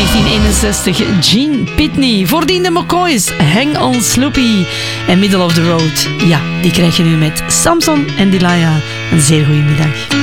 1961, Gene Pitney. Voordien de McCoys, Hang on Sloopy. En Middle of the Road, ja, die krijg je nu met Samson en Delilah. Een zeer goede middag.